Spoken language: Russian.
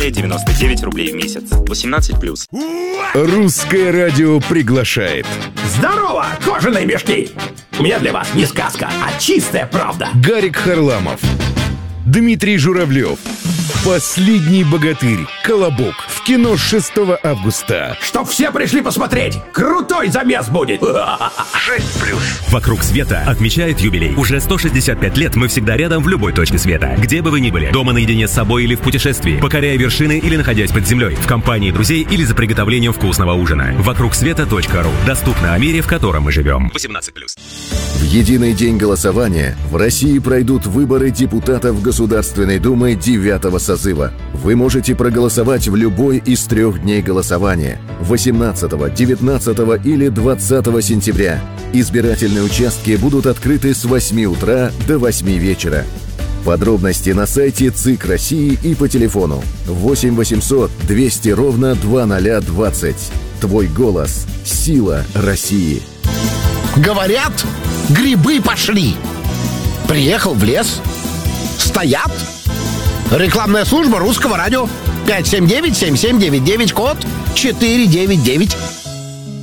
более 99 рублей в месяц. 18+. Русское радио приглашает. Здорово, кожаные мешки! У меня для вас не сказка, а чистая правда. Гарик Харламов, Дмитрий Журавлев, «Последний богатырь», «Колобок». В кино с 6 августа. Чтоб все пришли посмотреть. Крутой замес будет. 6+. «Вокруг света» отмечает юбилей. Уже 165 лет мы всегда рядом в любой точке света. Где бы вы ни были. Дома наедине с собой или в путешествии. Покоряя вершины или находясь под землей. В компании друзей или за приготовлением вкусного ужина. «Вокругсвета.ру». Доступно о мире, в котором мы живем. 18+. В единый день голосования в России пройдут выборы депутатов Государственной Думы 9-го созыва. Вы можете проголосовать в любой из 3 дней голосования – 18, 19 или 20 сентября. Избирательные участки будут открыты с 8 утра до 8 вечера. Подробности на сайте ЦИК России и по телефону 8 800 200 ровно 2020. Твой голос – сила России. Говорят, грибы пошли. Приехал в лес. Стоят. Рекламная служба Русского радио. 579-7799, код 499.